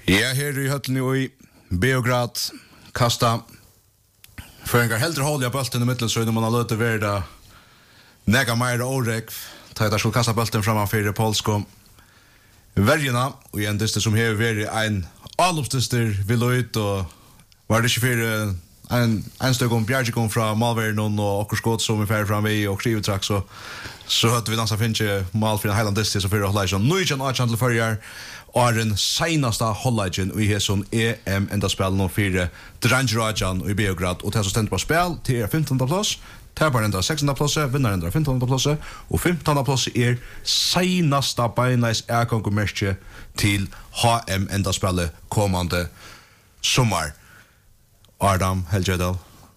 Ja, her I høtten I Beograd, kasta føringar heldre hold I bulten I middelsøy når man har løte verda nega meira årek, ta jeg skulle kasta bulten framan fyrir polsko verjena, og igjen diste som hever veri ein allopsdister vi løyt, og var det ikke fyrir en støk om bjergikon fra Malvernon og okkur skått som færre fram vi og skrivetrakk, så hørte vi dansa finnje mal fyrir heiland diste, så fyrir holdagen nøyjan og til fyrir den senasta holdagen i hesson EM enda spil nå fyrir Drangeragjan i Beograd, og til så stendt på spil til 15. plass, Tapar enda 16. plass, vinnar enda 15. plass, og 15. plass senasta beinleis konkurmerskje til HM enda spillet kommande sommar. Adam Helgedal.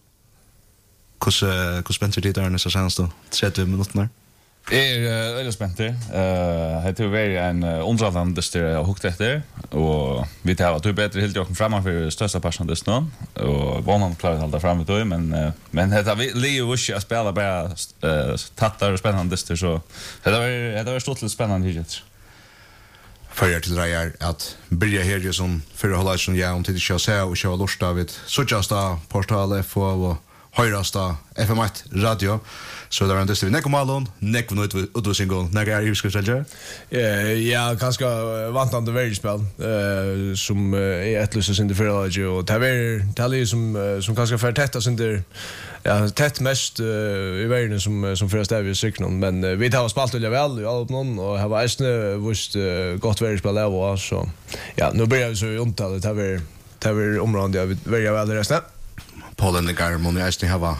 Hur spänt det där nästa senaste 30 minuter? Väldigt spänt. Det tog väl en undrande styr och hukt efter och vi tar att bättre helt jag framför största passion det snön och vann klarar hålla fram då men det vi Leo wish att spela bara tattar och spännande styr så det var stort spännande hit. För till Rajar att börja här ju som för att hålla som jag om till att se och köra lust av det så just portal FO och höjrasta FM1 radio så där är det Nekomalon Nekvnut utvisning när jag ska säga ja ganska vantande vägspel som är ett löses in det för och det är som ganska för tätt och inte ja tätt mest I världen som först är vi cyknon men vi har spalt väl I allt någon och har varit just gott vägspel där var så ja nu börjar vi så omtalet det här området jag vill välja väl resten Polen the Garmon I still have